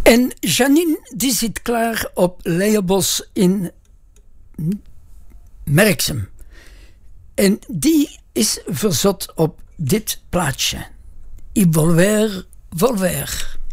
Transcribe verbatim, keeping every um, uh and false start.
En Janine die zit klaar op Leijenbos in Merksem. En die is verzot op dit plaatje. I volver, volver.